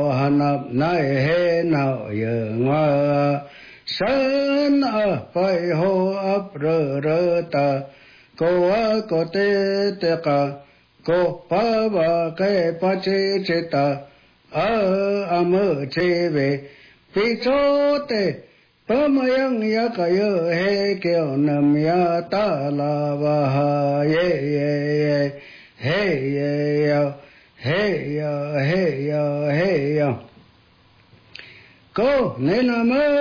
hanap nai he nào giờ ngoa sơn ở phải hồ ấp rơ rơ ta cô có tê cả cô pa ba cái pa chế ta âm chế về pi cho tê pamayang ya kayo he kyo nam ya ta la ba ha ye hey yo hey yo cô nên là mơ